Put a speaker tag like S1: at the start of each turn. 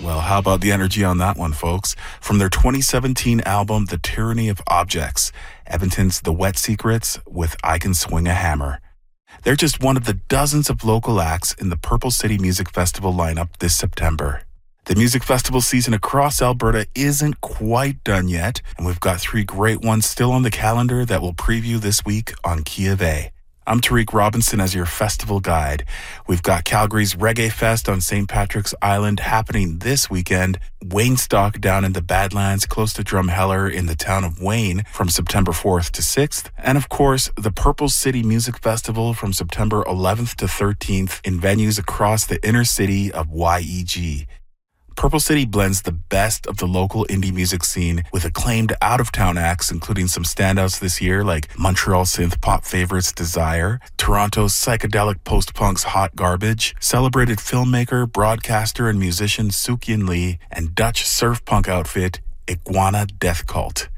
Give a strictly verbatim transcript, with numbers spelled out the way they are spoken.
S1: Well, how about the energy on that one, folks? From their twenty seventeen album, The Tyranny of Objects, Edmonton's The Wet Secrets with I Can Swing a Hammer. They're just one of the dozens of local acts in the Purple City Music Festival lineup this September. The music festival season across Alberta isn't quite done yet, and we've got three great ones still on the calendar that we'll preview this week on Key of A. I'm Tariq Robinson as your festival guide. We've got Calgary's Reggae Fest on Saint Patrick's Island happening this weekend, Waynestock down in the Badlands close to Drumheller in the town of Wayne from September fourth to sixth, and of course, the Purple City Music Festival from September eleventh to thirteenth in venues across the inner city of Y E G. Purple City blends the best of the local indie music scene with acclaimed out-of-town acts, including some standouts this year like Montreal synth pop favorites Desire, Toronto's psychedelic post-punk's Hot Garbage, celebrated filmmaker, broadcaster, and musician Sukyin Lee, and Dutch surf punk outfit Iguana Death Cult.